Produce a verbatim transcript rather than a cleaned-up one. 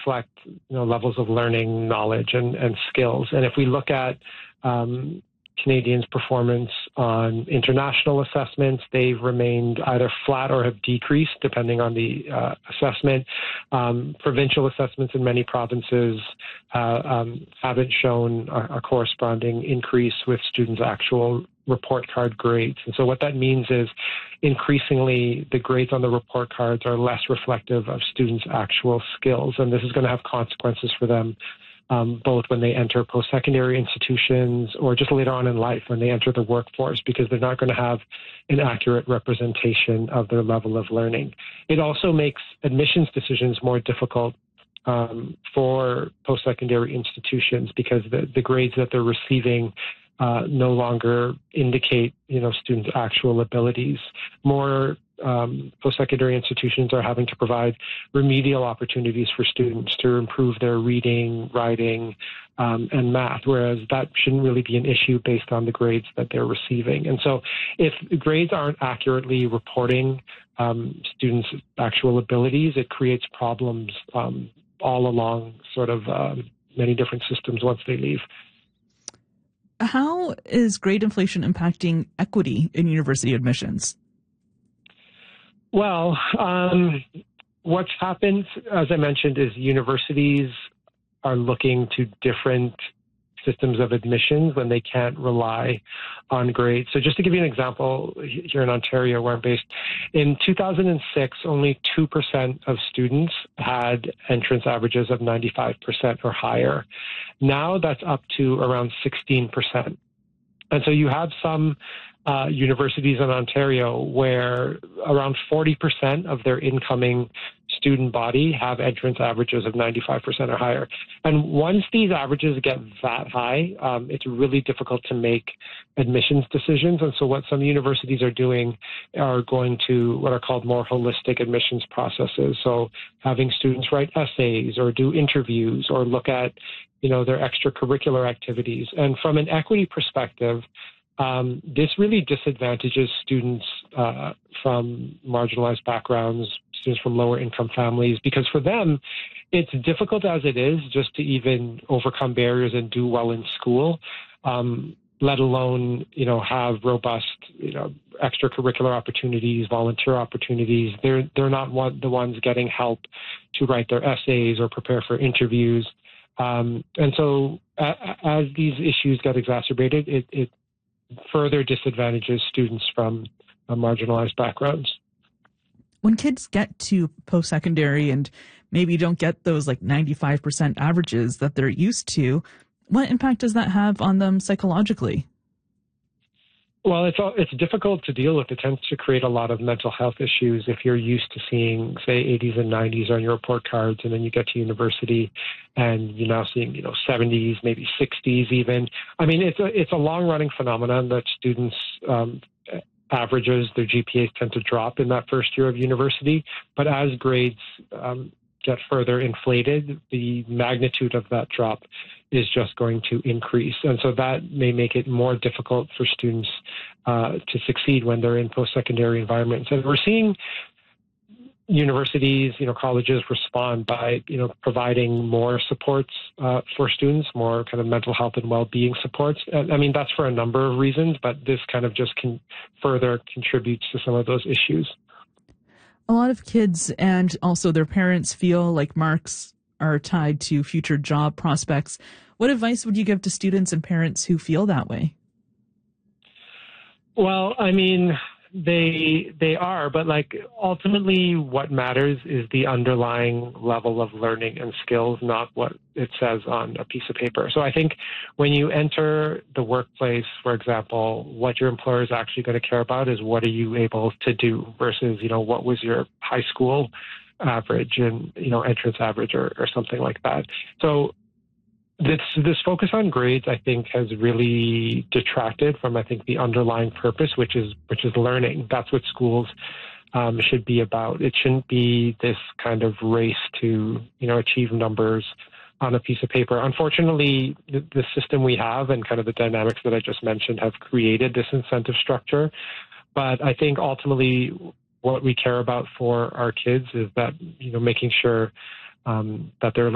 reflect, you know, levels of learning, knowledge, and, and skills. And if we look at um, Canadians' performance on international assessments, they've remained either flat or have decreased, depending on the uh, assessment. Um, provincial assessments in many provinces uh, um, haven't shown a, a corresponding increase with students' actual report card grades. And so what that means is increasingly the grades on the report cards are less reflective of students' actual skills. And this is going to have consequences for them Um, both when they enter post-secondary institutions or just later on in life when they enter the workforce, because they're not going to have an accurate representation of their level of learning. It also makes admissions decisions more difficult um, for post-secondary institutions because the, the grades that they're receiving uh, no longer indicate, you know, students' actual abilities. More Um, post-secondary institutions are having to provide remedial opportunities for students to improve their reading, writing, um, and math, whereas that shouldn't really be an issue based on the grades that they're receiving. And so if grades aren't accurately reporting um, students' actual abilities, it creates problems um, all along sort of um, many different systems once they leave. How is grade inflation impacting equity in university admissions? Well, um, what's happened, as I mentioned, is universities are looking to different systems of admissions when they can't rely on grades. So just to give you an example, here in Ontario, where I'm based, in two thousand six, only two percent of students had entrance averages of ninety-five percent or higher. Now that's up to around sixteen percent. And so you have some Uh, universities in Ontario where around forty percent of their incoming student body have entrance averages of ninety-five percent or higher. And once these averages get that high, um, it's really difficult to make admissions decisions. And so what some universities are doing are going to what are called more holistic admissions processes. So having students write essays or do interviews or look at, you know, their extracurricular activities. And from an equity perspective, Um, this really disadvantages students uh, from marginalized backgrounds, students from lower income families, because for them, it's difficult as it is just to even overcome barriers and do well in school, um, let alone, you know, have robust, you know, extracurricular opportunities, volunteer opportunities. They're, they're not one, the ones getting help to write their essays or prepare for interviews. Um, and so a, as these issues get exacerbated, it, it further disadvantages students from uh, marginalized backgrounds. When kids get to post-secondary and maybe don't get those like ninety-five percent averages that they're used to, what impact does that have on them psychologically? Well, it's it's difficult to deal with. It tends to create a lot of mental health issues if you're used to seeing, say, eighties and nineties on your report cards, and then you get to university and you're now seeing, you know, seventies, maybe sixties even. I mean, it's a, it's a long-running phenomenon that students' um, averages, their G P As tend to drop in that first year of university. But as grades um, get further inflated, the magnitude of that drop is just going to increase. And so that may make it more difficult for students uh, to succeed when they're in post-secondary environments. And we're seeing universities, you know, colleges respond by, you know, providing more supports uh, for students, more kind of mental health and well-being supports. And, I mean, that's for a number of reasons, but this kind of just can further contributes to some of those issues. A lot of kids and also their parents feel like marks are tied to future job prospects. What advice would you give to students and parents who feel that way? Well, I mean, they they are, but like ultimately what matters is the underlying level of learning and skills, not what it says on a piece of paper. So I think when you enter the workplace, for example, what your employer is actually going to care about is what are you able to do versus, you know, what was your high school average and, you know, entrance average or, or something like that. So This this focus on grades, I think, has really detracted from, I think, the underlying purpose, which is which is learning. That's what schools um, should be about. It shouldn't be this kind of race to, you know, achieve numbers on a piece of paper. Unfortunately, the, the system we have and kind of the dynamics that I just mentioned have created this incentive structure. But I think ultimately what we care about for our kids is that, you know, making sure um, that they're